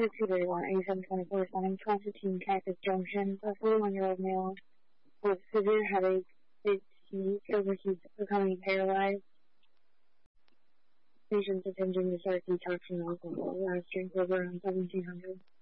A724 responding 1215 Cactus Junction. A 41-year-old male with severe headache, fatigue, overheat, becoming paralyzed. Patient's attending the start detox and alcohol. Last drink was around 1700.